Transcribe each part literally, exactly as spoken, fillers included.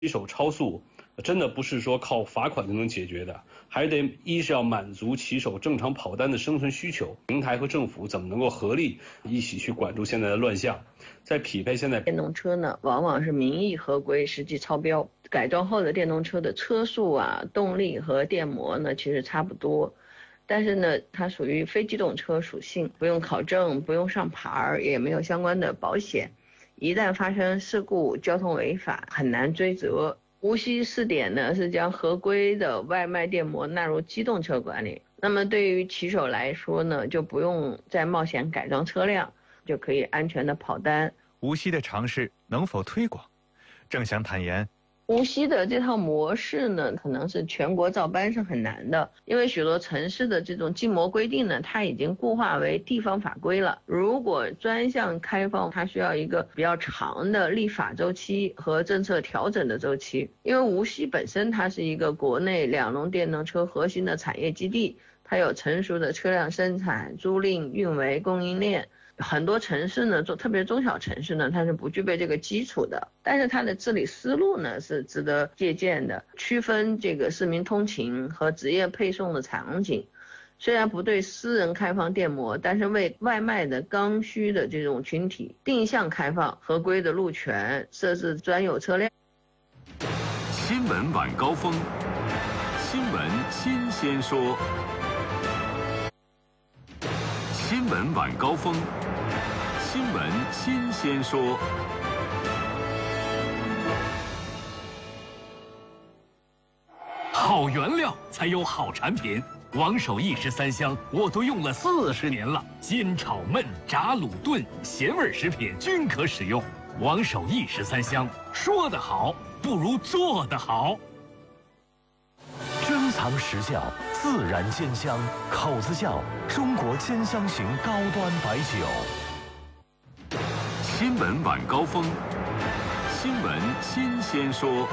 骑手超速真的不是说靠罚款就能解决的，还得一是要满足骑手正常跑单的生存需求，平台和政府怎么能够合力一起去管住现在的乱象，再匹配现在电动车呢，往往是名义合规，实际超标。改装后的电动车的车速啊、动力和电摩呢，其实差不多。但是呢，它属于非机动车属性，不用考证，不用上牌，也没有相关的保险。一旦发生事故、交通违法，很难追责。无锡试点呢是将合规的外卖电摩纳入机动车管理。那么对于骑手来说呢，就不用再冒险改装车辆，就可以安全的跑单。 无锡的尝试能否推广？郑翔坦言， 无锡的这套模式呢，可能是全国照搬是很难的，因为许多城市的这种禁摩规定呢，它已经固化为地方法规了。如果专项开放，它需要一个比较长的立法周期和政策调整的周期。因为无锡本身它是一个国内两轮电动车核心的产业基地，它有成熟的车辆生产、租赁、运维供应链。很多城市呢，特别中小城市呢，它是不具备这个基础的，但是它的治理思路呢是值得借鉴的，区分这个市民通勤和职业配送的场景。虽然不对私人开放电摩，但是为外卖的刚需的这种群体定向开放合规的路权，设置专有车辆。 新闻晚高峰，新闻新鲜说。新闻晚高峰，新闻新鲜说。 好原料才有好产品。王守义十三香我都用了四十年了，煎炒焖炸卤炖咸味食品均可使用。王守义十三香，说得好不如做得好。 珍藏实窖，自然鲜香，口子窖，中国鲜香型高端白酒。 新闻晚高峰，新闻新鲜说。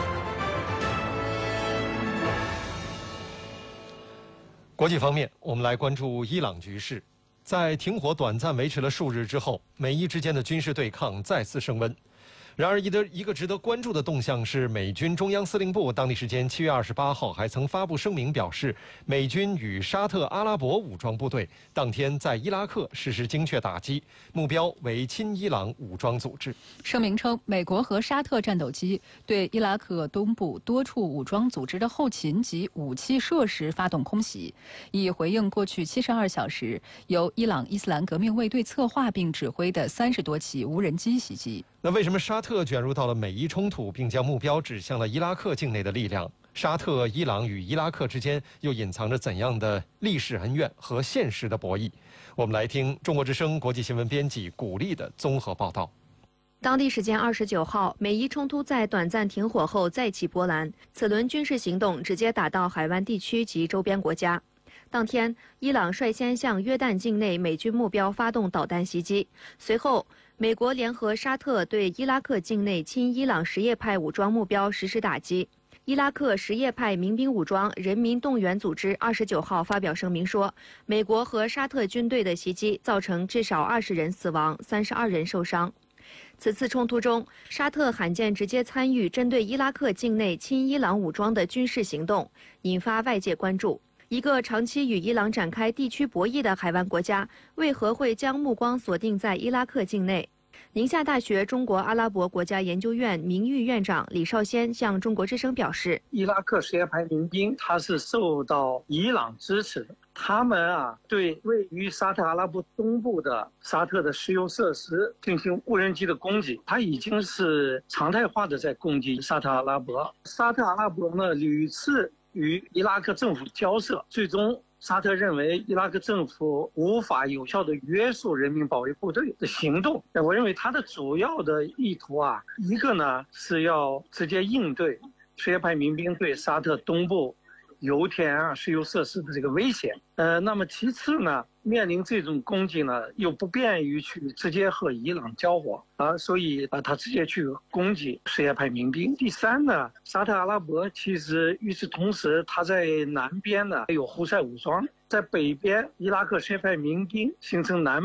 国际方面，我们来关注伊朗局势。在停火短暂维持了数日之后，美伊之间的军事对抗再次升温。然而，一个一个值得关注的动向是，美军中央司令部当地时间七月二十八号还曾发布声明表示，美军与沙特阿拉伯武装部队当天在伊拉克实施精确打击，目标为亲伊朗武装组织。 声明称，美国和沙特战斗机对伊拉克东部多处武装组织的后勤及武器设施发动空袭，以回应过去七十二小时由伊朗伊斯兰革命卫队策划并指挥的三十多起无人机袭击。 那为什么沙特卷入到了美伊冲突，并将目标指向了伊拉克境内的力量？沙特、伊朗与伊拉克之间又隐藏着怎样的历史恩怨和现实的博弈？我们来听中国之声国际新闻编辑古丽的综合报道。 当地时间二十九号，美伊冲突在短暂停火后再起波澜，此轮军事行动直接打到海湾地区及周边国家。当天，伊朗率先向约旦境内美军目标发动导弹袭击，随后美国联合沙特对伊拉克境内亲伊朗什叶派武装目标实施打击。伊拉克什叶派民兵武装人民动员组织二十九号发表声明说，美国和沙特军队的袭击造成至少二十人死亡，三十二人受伤。此次冲突中，沙特罕见直接参与针对伊拉克境内亲伊朗武装的军事行动，引发外界关注。一个长期与伊朗展开地区博弈的海湾国家，为何会将目光锁定在伊拉克境内？宁夏大学中国阿拉伯国家研究院名誉院长李少先向中国之声表示， 伊拉克什叶派民兵他是受到伊朗支持的，他们啊对位于沙特阿拉伯东部的沙特的石油设施进行无人机的攻击，他已经是常态化的在攻击沙特阿拉伯。沙特阿拉伯呢屡次与伊拉克政府交涉，最终沙特认为伊拉克政府无法有效地约束人民保卫部队的行动。我认为他的主要的意图啊，一个呢是要直接应对什叶派民兵对沙特东部油田啊、石油设施的这个威胁。呃，那么其次呢，面临这种攻击呢，又不便于去直接和伊朗交火啊，所以啊，他直接去攻击什叶派民兵。第三呢，沙特阿拉伯其实与此同时，他在南边呢有胡塞武装，在北边伊拉克什叶派民兵形成南